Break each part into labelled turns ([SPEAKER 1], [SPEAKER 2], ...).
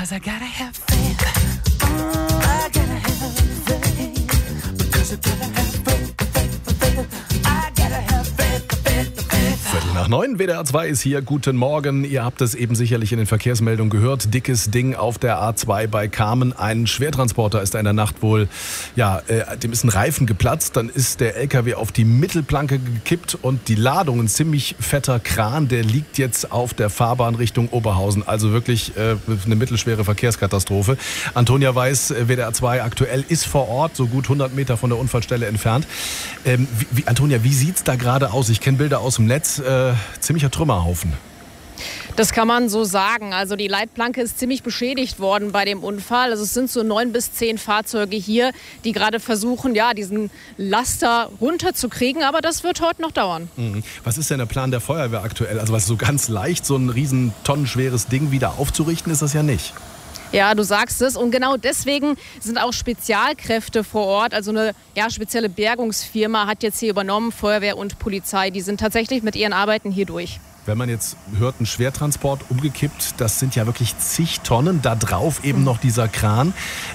[SPEAKER 1] 'cause I gotta have faith. I gotta have faith. Because I gotta have faith. I gotta have faith.
[SPEAKER 2] Viertel nach 9, WDR 2 ist hier. Guten Morgen. Ihr habt es eben sicherlich in den Verkehrsmeldungen gehört. Dickes Ding auf der A2 bei Kamen. Ein Schwertransporter ist da in der Nacht wohl, dem ist ein Reifen geplatzt. Dann ist der LKW auf die Mittelplanke gekippt und die Ladung, ein ziemlich fetter Kran, der liegt jetzt auf der Fahrbahn Richtung Oberhausen. Also wirklich eine mittelschwere Verkehrskatastrophe. Antonia Weiß, WDR 2 aktuell, ist vor Ort, so gut 100 Meter von der Unfallstelle entfernt. Antonia, wie sieht's da gerade aus? Ich kenne Bilder aus dem Netz. Ziemlicher Trümmerhaufen.
[SPEAKER 3] Das kann man so sagen. Also die Leitplanke ist ziemlich beschädigt worden bei dem Unfall. Also es sind so 9 bis 10 Fahrzeuge hier, die gerade versuchen, diesen Laster runterzukriegen. Aber das wird heute noch dauern.
[SPEAKER 2] Was ist denn der Plan der Feuerwehr aktuell? Also was so ganz leicht, so ein riesen tonnenschweres Ding wieder aufzurichten, ist das ja nicht.
[SPEAKER 3] Ja, du sagst es. Und genau deswegen sind auch Spezialkräfte vor Ort. Also eine spezielle Bergungsfirma hat jetzt hier übernommen, Feuerwehr und Polizei. Die sind tatsächlich mit ihren Arbeiten hier durch.
[SPEAKER 2] Wenn man jetzt hört, ein Schwertransport umgekippt, das sind ja wirklich zig Tonnen. Da drauf eben noch dieser Kran.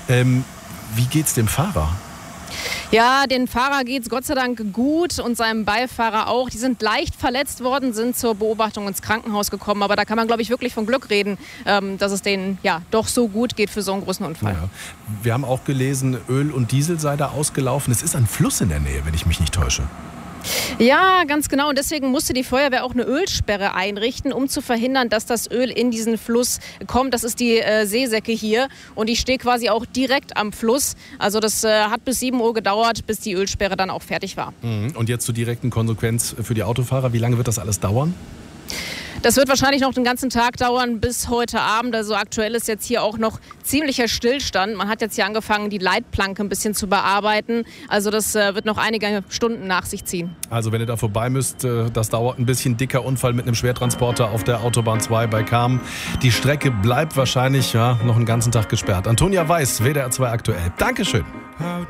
[SPEAKER 2] Wie geht's dem Fahrer?
[SPEAKER 3] Ja, den Fahrer geht's Gott sei Dank gut und seinem Beifahrer auch. Die sind leicht verletzt worden, sind zur Beobachtung ins Krankenhaus gekommen. Aber da kann man, glaube ich, wirklich von Glück reden, dass es denen doch so gut geht für so einen großen Unfall.
[SPEAKER 2] Ja. Wir haben auch gelesen, Öl und Diesel sei da ausgelaufen. Es ist ein Fluss in der Nähe, wenn ich mich nicht täusche.
[SPEAKER 3] Ja, ganz genau. Und deswegen musste die Feuerwehr auch eine Ölsperre einrichten, um zu verhindern, dass das Öl in diesen Fluss kommt. Das ist die Seesäcke hier und die steht quasi auch direkt am Fluss. Also das hat bis 7 Uhr gedauert, bis die Ölsperre dann auch fertig war.
[SPEAKER 2] Und jetzt zur direkten Konsequenz für die Autofahrer. Wie lange wird das alles dauern?
[SPEAKER 3] Das wird wahrscheinlich noch den ganzen Tag dauern bis heute Abend. Also aktuell ist jetzt hier auch noch ziemlicher Stillstand. Man hat jetzt hier angefangen, die Leitplanke ein bisschen zu bearbeiten. Also das wird noch einige Stunden nach sich ziehen.
[SPEAKER 2] Also wenn ihr da vorbei müsst, das dauert ein bisschen. Dicker Unfall mit einem Schwertransporter auf der Autobahn 2 bei Kamen. Die Strecke bleibt wahrscheinlich noch einen ganzen Tag gesperrt. Antonia Weiß, WDR 2 aktuell. Dankeschön.